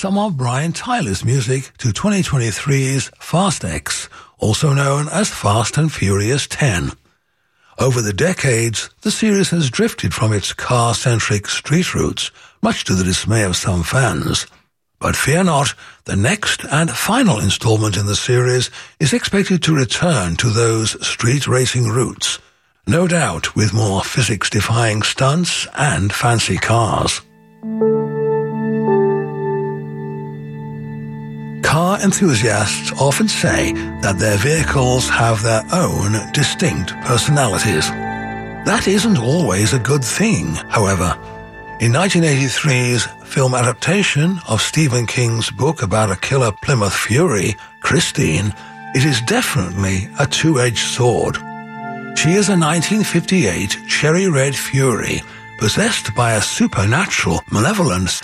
some of Brian Tyler's music to 2023's Fast X, also known as Fast and Furious 10. Over the decades, the series has drifted from its car-centric street roots, much to the dismay of some fans. But fear not, the next and final installment in the series is expected to return to those street racing roots, no doubt with more physics-defying stunts and fancy cars. Car enthusiasts often say that their vehicles have their own distinct personalities. That isn't always a good thing, however. In 1983's film adaptation of Stephen King's book about a killer Plymouth Fury, Christine, it is definitely a two-edged sword. She is a 1958 cherry red fury, possessed by a supernatural, malevolent